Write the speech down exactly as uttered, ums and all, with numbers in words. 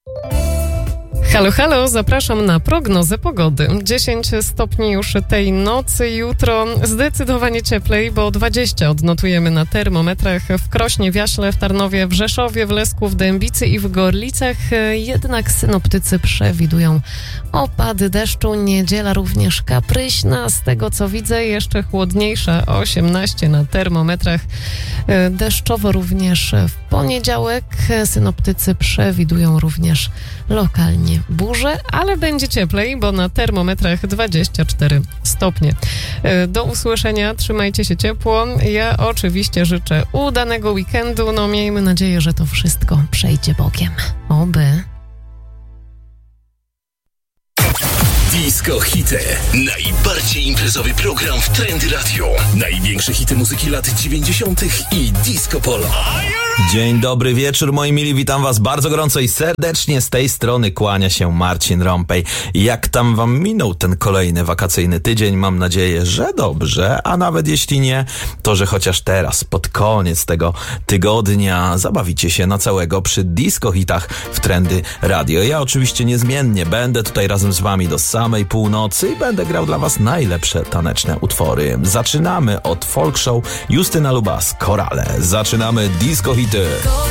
Halo, halo, zapraszam na prognozę pogody. dziesięć stopni już tej nocy, jutro zdecydowanie cieplej, bo dwadzieścia odnotujemy na termometrach w Krośnie, w Jaśle, w Tarnowie, w Rzeszowie, w Lesku, w Dębicy i w Gorlicach. Jednak synoptycy przewidują opady deszczu. Niedziela również kapryśna, z tego co widzę jeszcze chłodniejsza, osiemnaście na termometrach. Deszczowo również w poniedziałek. Synoptycy przewidują również lokalnie burze, ale będzie cieplej, bo na termometrach dwadzieścia cztery stopnie. Do usłyszenia, trzymajcie się ciepło. Ja oczywiście życzę udanego weekendu. No miejmy nadzieję, że to wszystko przejdzie bokiem. Oby. Disco Hity. Najbardziej imprezowy program w Trendy Radio. Największe hity muzyki lat dziewięćdziesiątych i Disco Polo. Dzień dobry wieczór, moi mili, witam was bardzo gorąco i serdecznie. Z tej strony kłania się Marcin Rąpej. Jak tam wam minął ten kolejny wakacyjny tydzień? Mam nadzieję, że dobrze, a nawet jeśli nie, to że chociaż teraz, pod koniec tego tygodnia, zabawicie się na całego przy Disco Hitach w Trendy Radio. Ja oczywiście niezmiennie będę tutaj razem z wami do samej północy i będę grał dla was najlepsze taneczne utwory. Zaczynamy od folk show Justyna Lubas, Korale. Zaczynamy Disco Hity.